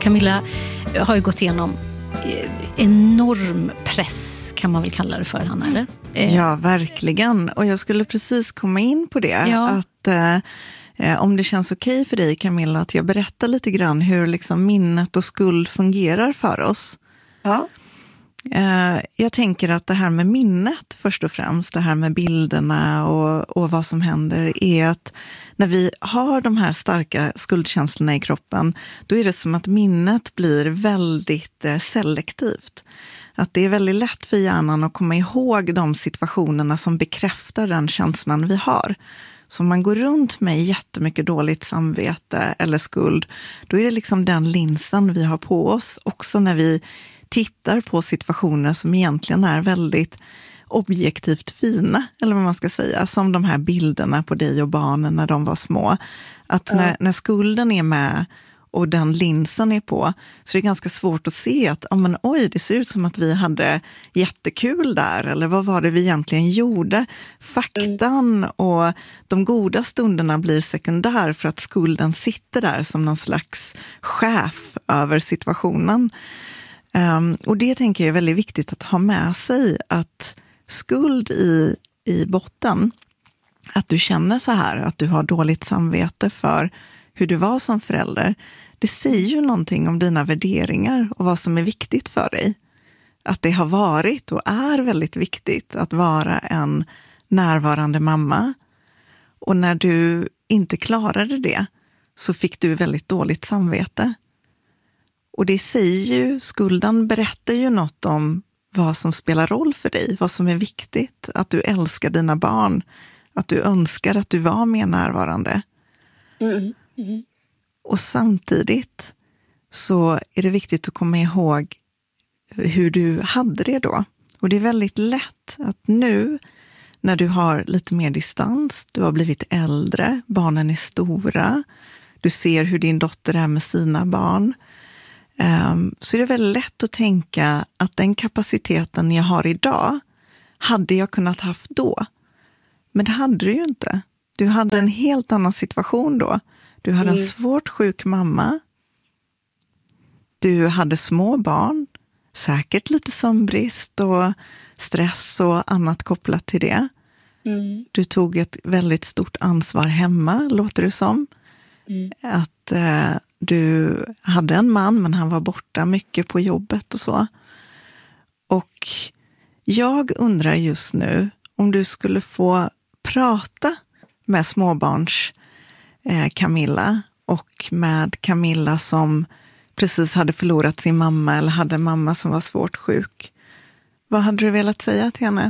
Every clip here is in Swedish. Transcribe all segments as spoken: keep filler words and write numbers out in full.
Camilla har ju gått igenom enorm press, kan man väl kalla det för, Hanna, eller? Ja, verkligen. Och jag skulle precis komma in på det. Ja. Att eh, om det känns okej för dig, Camilla, att jag berättar lite grann hur liksom minnet och skuld fungerar för oss. Ja. Eh, jag tänker att det här med minnet först och främst, det här med bilderna och, och vad som händer, är att när vi har de här starka skuldkänslorna i kroppen, då är det som att minnet blir väldigt eh, selektivt. Att det är väldigt lätt för hjärnan att komma ihåg de situationerna som bekräftar den känslan vi har. Så om man går runt med jättemycket dåligt samvete eller skuld, då är det liksom den linsen vi har på oss också när vi tittar på situationer som egentligen är väldigt objektivt fina, eller vad man ska säga, som de här bilderna på dig och barnen när de var små. Att Ja. när, när skulden är med och den linsen är på, så det är ganska svårt att se att oh, men, oj, det ser ut som att vi hade jättekul där, eller vad var det vi egentligen gjorde? Faktan mm. och de goda stunderna blir sekundär för att skulden sitter där som någon slags chef över situationen. Um, och det tänker jag är väldigt viktigt att ha med sig, att skuld i, i botten, att du känner så här, att du har dåligt samvete för hur du var som förälder, det säger ju någonting om dina värderingar och vad som är viktigt för dig. Att det har varit och är väldigt viktigt att vara en närvarande mamma. Och när du inte klarade det så fick du väldigt dåligt samvete. Och det säger ju, skulden berättar ju något om vad som spelar roll för dig, vad som är viktigt. Att du älskar dina barn, att du önskar att du var mer närvarande. Mm. Mm. Och samtidigt så är det viktigt att komma ihåg hur du hade det då. Och det är väldigt lätt att nu när du har lite mer distans, du har blivit äldre, barnen är stora, du ser hur din dotter är med sina barn, um, så är det väldigt lätt att tänka att den kapaciteten jag har idag hade jag kunnat haft då. Men det hade du ju inte. Du hade en helt annan situation då. Du hade en svårt sjuk mamma. Du hade små barn. Säkert lite sömnbrist och stress och annat kopplat till det. Mm. Du tog ett väldigt stort ansvar hemma, låter det som. Mm. Att eh, du hade en man, men han var borta mycket på jobbet och så. Och jag undrar just nu om du skulle få prata med småbarns eh, Camilla och med Camilla som precis hade förlorat sin mamma eller hade en mamma som var svårt sjuk. Vad hade du velat säga till henne?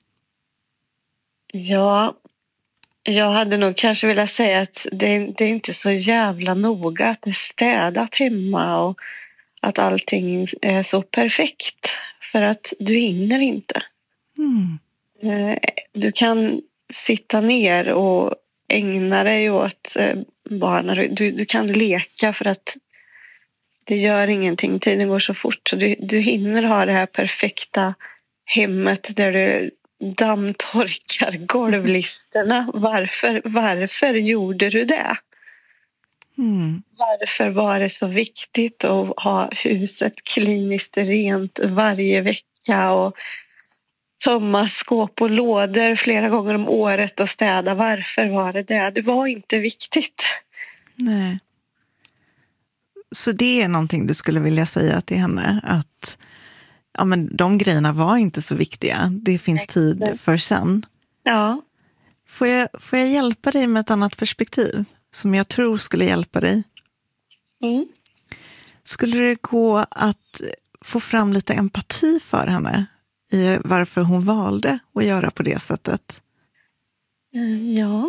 Ja, jag hade nog kanske velat säga att det, det är inte så jävla noga att det är städat hemma och att allting är så perfekt. För att du hinner inte. Mm. Du kan sitta ner och ägna dig åt barnen. Du, du kan leka för att det gör ingenting. Tiden går så fort. Så du, du hinner ha det här perfekta hemmet där du dammtorkar golvlisterna. Varför, varför gjorde du det? Mm. Varför var det så viktigt att ha huset kliniskt rent varje vecka och tömma skåp och lådor flera gånger om året och städa? Varför var det det? Det var inte viktigt. Nej. Så det är någonting du skulle vilja säga till henne, att ja, men de grejerna var inte så viktiga. Det finns tid för sen. Ja. Får jag, får jag hjälpa dig med ett annat perspektiv som jag tror skulle hjälpa dig? Mm. Skulle det gå att få fram lite empati för henne i varför hon valde att göra på det sättet? Ja.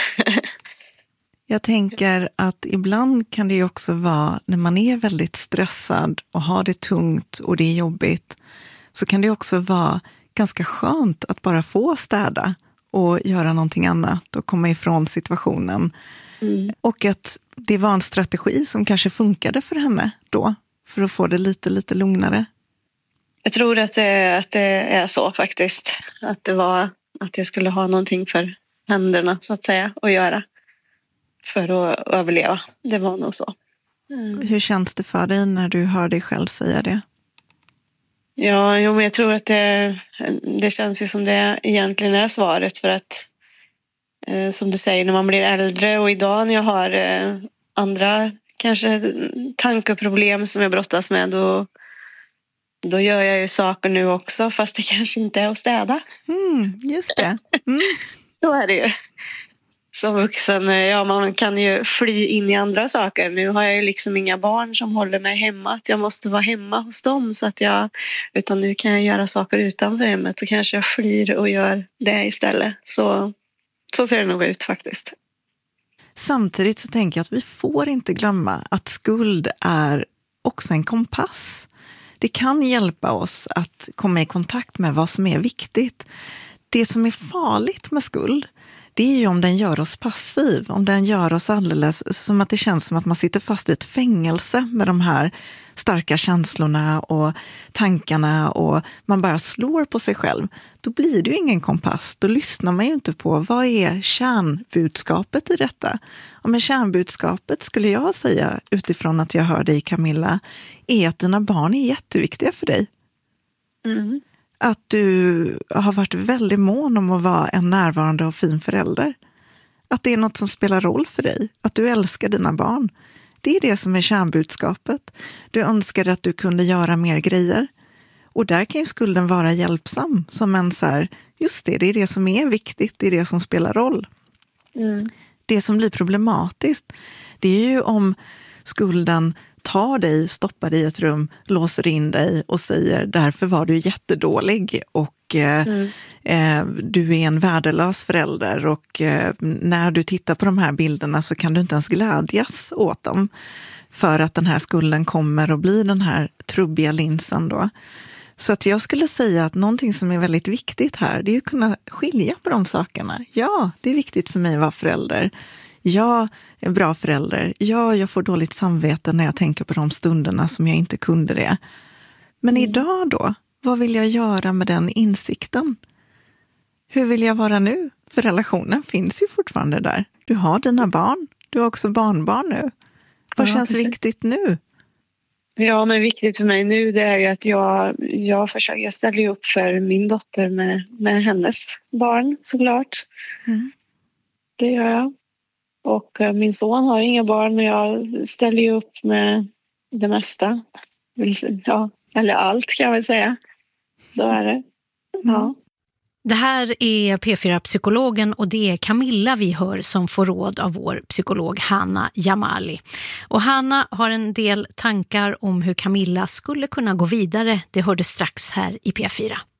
Jag tänker att ibland kan det ju också vara när man är väldigt stressad och har det tungt och det är jobbigt, så kan det också vara ganska skönt att bara få städa och göra någonting annat och komma ifrån situationen. Mm. Och att det var en strategi som kanske funkade för henne då, för att få det lite, lite lugnare. Jag tror att det, att det är så faktiskt. Att det var att jag skulle ha någonting för händerna så att säga att göra för att överleva. Det var nog så. Mm. Hur känns det för dig när du hör dig själv säga det? Ja, jo, men jag tror att det, det känns ju som det egentligen är svaret. För att, eh, som du säger, när man blir äldre och idag när jag har eh, andra kanske tankeproblem som jag brottas med, då, då gör jag ju saker nu också, fast det kanske inte är att städa. Mm, just det. Mm. Så är det ju. Som vuxen, ja, man kan ju fly in i andra saker. Nu har jag ju liksom inga barn som håller mig hemma. Att jag måste vara hemma hos dem. Så att jag, utan nu kan jag göra saker utanför hemmet. Så kanske jag flyr och gör det istället. Så, så ser det nog ut faktiskt. Samtidigt så tänker jag att vi får inte glömma att skuld är också en kompass. Det kan hjälpa oss att komma i kontakt med vad som är viktigt. Det som är farligt med skuld, det är ju om den gör oss passiv, om den gör oss alldeles som att det känns som att man sitter fast i ett fängelse med de här starka känslorna och tankarna och man bara slår på sig själv. Då blir det ju ingen kompass, då lyssnar man ju inte på vad är kärnbudskapet i detta. Och med kärnbudskapet skulle jag säga, utifrån att jag hör dig Camilla, är att dina barn är jätteviktiga för dig. Mm. Att du har varit väldigt mån om att vara en närvarande och fin förälder. Att det är något som spelar roll för dig. Att du älskar dina barn. Det är det som är kärnbudskapet. Du önskar att du kunde göra mer grejer. Och där kan ju skulden vara hjälpsam. Som en så här, just det, det är det som är viktigt. Det är det som spelar roll. Mm. Det som blir problematiskt, det är ju om skulden tar dig, stoppar dig i ett rum, låser in dig och säger därför var du jättedålig och eh, mm. eh, du är en värdelös förälder och eh, när du tittar på de här bilderna så kan du inte ens glädjas åt dem för att den här skulden kommer och blir den här trubbiga linsen då. Så att jag skulle säga att någonting som är väldigt viktigt här, det är att kunna skilja på de sakerna. Ja, det är viktigt för mig att vara förälder. Jag är en bra förälder. Ja, jag får dåligt samvete när jag tänker på de stunderna som jag inte kunde det. Men mm. idag då? Vad vill jag göra med den insikten? Hur vill jag vara nu? För relationen finns ju fortfarande där. Du har dina barn. Du har också barnbarn nu. Vad ja, känns precis. Viktigt nu? Ja, men viktigt för mig nu det är ju att jag, jag försöker, jag ställer upp för min dotter med, med hennes barn såklart. Mm. Det gör jag. Och min son har inga barn men jag ställer ju upp med det mesta. Ja, eller allt kan jag väl säga. Så är det. Ja. Det här är P fyra-psykologen och det är Camilla vi hör som får råd av vår psykolog Hanna Jamali. Och Hanna har en del tankar om hur Camilla skulle kunna gå vidare. Det hörde strax här i P fyra.